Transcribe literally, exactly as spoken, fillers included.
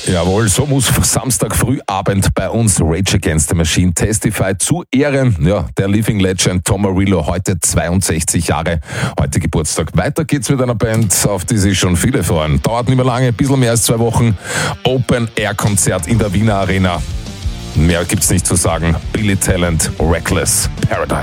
Jawohl, so muss Samstag Frühabend bei uns Rage Against the Machine Testify zu Ehren ja, der Living Legend Tom Morello, heute zweiundsechzig Jahre, heute Geburtstag. Weiter geht's mit einer Band, auf die sich schon viele freuen. Dauert nicht mehr lange, ein bisschen mehr als zwei Wochen. Open-Air-Konzert in der Wiener Arena. Mehr gibt's nicht zu sagen. Billy Talent, Reckless Paradise.